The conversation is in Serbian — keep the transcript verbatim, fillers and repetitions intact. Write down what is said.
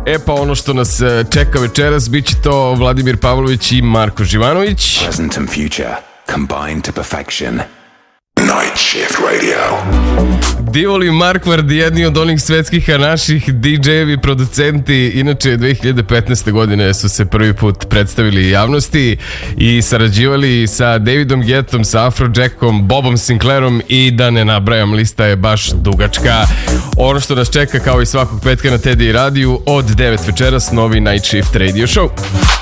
E pa ono što nas čeka večeras bit će to Vladimir Pavlović i Marko Živanović. Present and future combined to perfection. Night Shift Radio. Divoli Markvard, jedni od onih svetskih, a naših D J-evi producenti. Inače, dve hiljade petnaeste. godine su se prvi put predstavili javnosti i sarađivali sa Davidom Guettom, sa Afrojackom, Bobom Sinclairom i da ne nabrajam, lista je baš dugačka. Ono što nas čeka kao i svakog petka na Teddy radiju od devet večeras, novi Night Shift Radio Show.